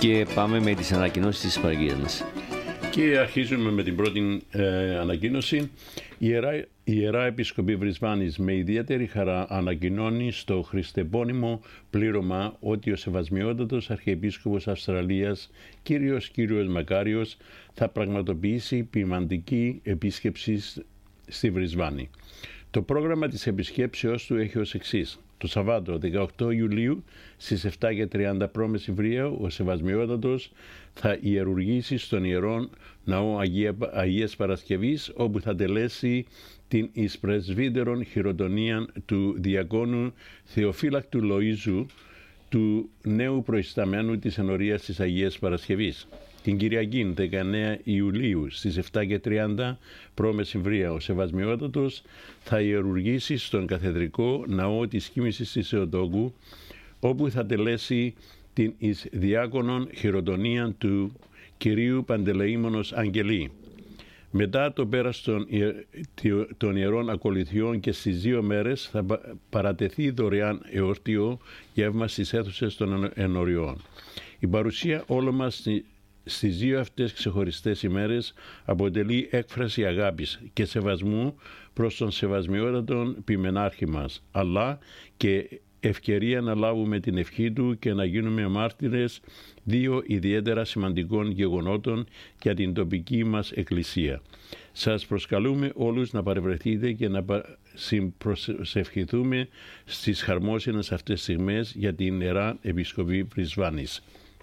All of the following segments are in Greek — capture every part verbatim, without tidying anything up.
Και πάμε με τις ανακοινώσεις της παραγγελίας μας. Και αρχίζουμε με την πρώτη ε, ανακοίνωση. Η Ιερά, η Ιερά Επισκοπή Βρισβάνης με ιδιαίτερη χαρά ανακοινώνει στο χριστεπώνυμο πλήρωμα ότι ο Σεβασμιότατος Αρχιεπίσκοπος Αυστραλίας, κύριος Κύριος Μακάριος, θα πραγματοποιήσει ποιμαντική επίσκεψη στη Βρισβάνη. Το πρόγραμμα της επισκέψεως του έχει ως εξής. Το Σαββάτο δεκαοκτώ Ιουλίου στις επτά και τριάντα π.Μ. ο Σεβασμιότατος θα ιερουργήσει στον Ιερό Ναό Αγία, Αγίας Παρασκευής, όπου θα τελέσει την εις πρεσβύτερον χειροτονία του διακόνου Θεοφύλακτου Λοΐζου, του νέου προϊσταμένου της ενορίας της Αγίας Παρασκευής. Την Κυριακή δεκαεννέα Ιουλίου στις επτά και τριάντα π.Μ. ο Σεβασμιότατος θα ιερουργήσει στον Καθεδρικό Ναό της Κοίμησης της Θεοτόκου, όπου θα τελέσει την εις διάκονον χειροτονία του Κυρίου Παντελεήμονος Αγγελή. Μετά το πέρας των, των ιερών ακολουθιών και στις δύο μέρες θα παρατεθεί δωρεάν εορτίο γεύμα στις αίθουσες των ενοριών. Η παρουσία όλων μας στις δύο αυτές ξεχωριστές ημέρες αποτελεί έκφραση αγάπης και σεβασμού προς τον Σεβασμιότατον ποιμενάρχη μας, αλλά και ευκαιρία να λάβουμε την ευχή του και να γίνουμε μάρτυρες δύο ιδιαίτερα σημαντικών γεγονότων για την τοπική μας εκκλησία. Σας προσκαλούμε όλους να παρευρεθείτε και να συμπροσευχηθούμε στις χαρμόσυνες αυτές στιγμές για την Ιερά Επισκοπή Βρισβάνης.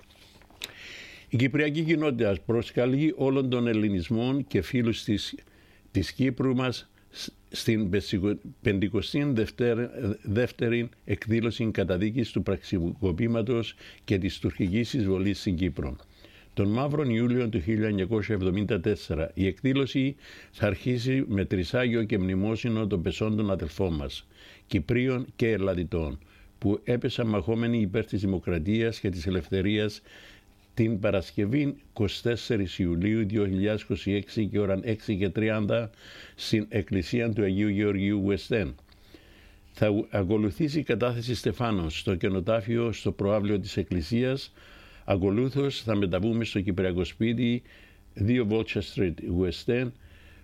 Η Κυπριακή Κοινότητα προσκαλεί όλων των Ελληνισμών και φίλους της, της Κύπρου μας στην πεντηκοστή δεύτερη εκδήλωση καταδίκης του πραξικοπήματος και της τουρκικής εισβολής στην Κύπρο. Τον Μαύρον Ιούλιο του χίλια εννιακόσια εβδομήντα τέσσερα η εκδήλωση θα αρχίσει με τρισάγιο και μνημόσυνο των πεσόντων αδελφών μας, Κυπρίων και Ελλαδιτών, που έπεσαν μαχόμενοι υπέρ της δημοκρατίας και της ελευθερίας την Παρασκευή εικοστή τέταρτη Ιουλίου δύο χιλιάδες είκοσι έξι και ώρα έξι και τριάντα στην Εκκλησία του Αγίου Γεωργίου West End. Θα ακολουθήσει η κατάθεση στεφάνων στο κενοτάφιο στο προαύλιο της Εκκλησίας. Ακολούθως θα μεταβούμε στο Κυπριακό Σπίτι δύο Vulture Street West End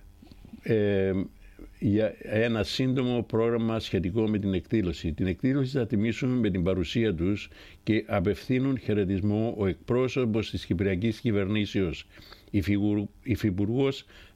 ε, για ένα σύντομο πρόγραμμα σχετικό με την εκδήλωση. Την εκδήλωση θα τιμήσουμε με την παρουσία τους και απευθύνουν χαιρετισμό ο εκπρόσωπος της Κυπριακής Κυβερνήσεως, υφυπουργός